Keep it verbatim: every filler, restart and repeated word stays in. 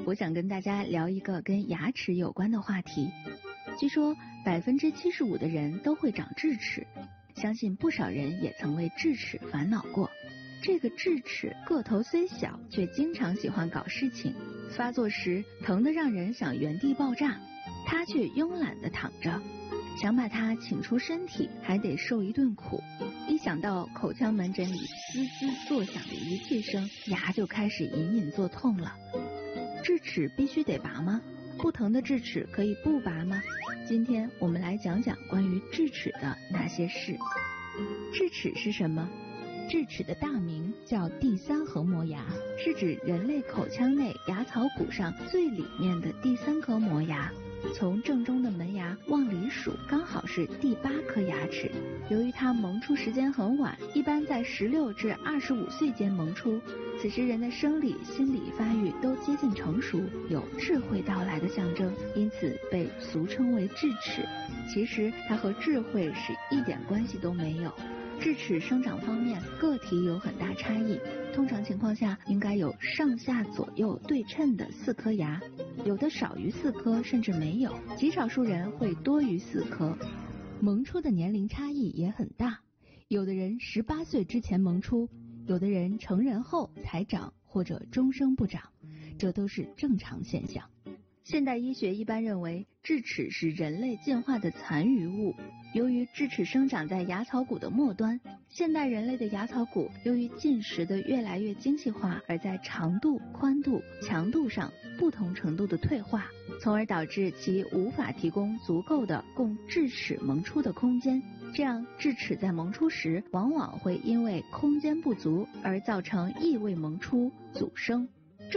我想跟大家聊一个跟牙齿有关的话题。据说百分之七十五的人都会长智齿，相信不少人也曾为智齿烦恼过。这个智齿个头虽小，却经常喜欢搞事情，发作时疼得让人想原地爆炸，他却慵懒地躺着，想把它请出身体还得受一顿苦。一想到口腔门诊里滋滋作响的仪器声，牙就开始隐隐作痛了。智齿必须得拔吗？不疼的智齿可以不拔吗？今天我们来讲讲关于智齿的那些事。智齿是什么？智齿的大名叫第三横膜牙，是指人类口腔内牙槽骨上最里面的第三颗磨牙，从正中的门牙往里数，刚好是第八颗牙齿。由于它萌出时间很晚，一般在十六至二十五岁间萌出，此时人的生理、心理发育都接近成熟，有智慧到来的象征，因此被俗称为智齿。其实它和智慧是一点关系都没有。智齿生长方面，个体有很大差异，通常情况下应该有上下左右对称的四颗牙，有的少于四颗甚至没有，极少数人会多于四颗。萌出的年龄差异也很大，有的人十八岁之前萌出，有的人成人后才长或者终生不长，这都是正常现象。现代医学一般认为智齿是人类进化的残余物，由于智齿生长在牙槽骨的末端，现代人类的牙槽骨由于进食的越来越精细化，而在长度、宽度、强度上不同程度的退化，从而导致其无法提供足够的供智齿萌出的空间，这样智齿在萌出时往往会因为空间不足而造成异位萌出、阻生。